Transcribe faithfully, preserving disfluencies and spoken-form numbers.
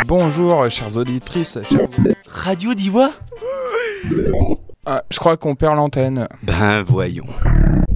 bonjour, chères auditrices, chers... Radio Diwa. Ah, je crois qu'on perd l'antenne. Ben voyons.